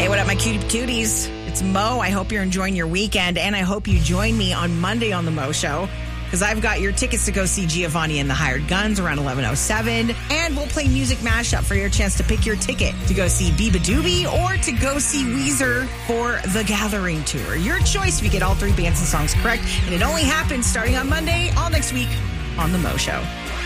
Hey, what up, my cutie patooties? It's Mo. I hope you're enjoying your weekend, and I hope you join me on Monday on The Mo Show, because I've got your tickets to go see Giovanni and the Hired Guns around 11:07, and we'll play Music Mashup for your chance to pick your ticket to go see Biba Doobie or to go see Weezer for The Gathering Tour. Your choice if you get all three bands and songs correct, and it only happens starting on Monday, all next week on The Mo Show.